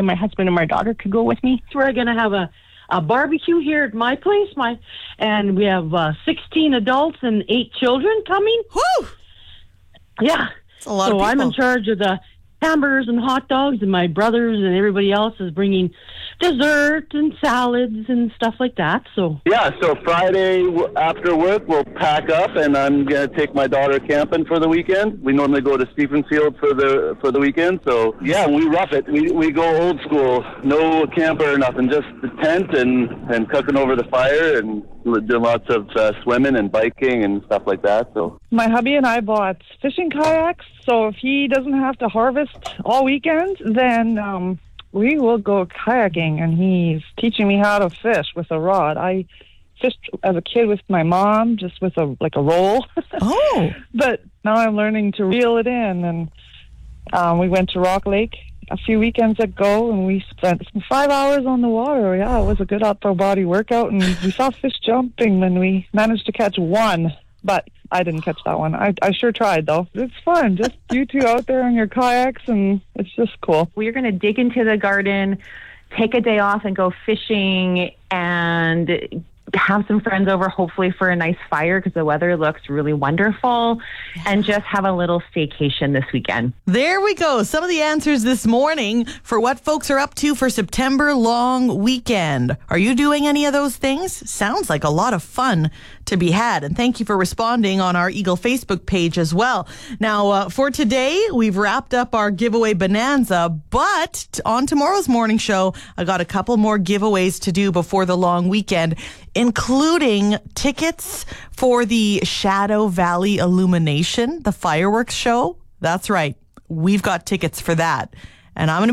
my husband and my daughter could go with me. We're going to have a barbecue here at my place. And we have 16 adults and 8 children coming. Woo! Yeah. That's a lot of people. I'm in charge of the hamburgers and hot dogs, and my brothers and everybody else is bringing dessert and salads and stuff like that. So Friday after work we'll pack up, and I'm gonna take my daughter camping for the weekend. We normally go to Stephenfield for the weekend. So we rough it. We go old school, no camper or nothing, just the tent and cooking over the fire and doing lots of swimming and biking and stuff like that. So My hubby and I bought fishing kayaks, so if he doesn't have to harvest all weekend, then we will go kayaking, and he's teaching me how to fish with a rod. I fished as a kid with my mom, just with a roll. Oh. But now I'm learning to reel it in, and we went to Rock Lake a few weekends ago, and we spent 5 hours on the water. Yeah, it was a good upper body workout, and we saw fish jumping, and we managed to catch one, but I didn't catch that one. I sure tried, though. It's fun, just you two out there on your kayaks, and it's just cool. We're going to dig into the garden, take a day off, and go fishing, and have some friends over, hopefully for a nice fire, because the weather looks really wonderful, and just have a little staycation this weekend. There we go. Some of the answers this morning for what folks are up to for September long weekend. Are you doing any of those things? Sounds like a lot of fun to be had. And thank you for responding on our Eagle Facebook page as well. Now, for today, we've wrapped up our giveaway bonanza, but on tomorrow's morning show, I got a couple more giveaways to do before the long weekend, including tickets for the Shadow Valley Illumination, the fireworks show. That's right. We've got tickets for that. And I'm going to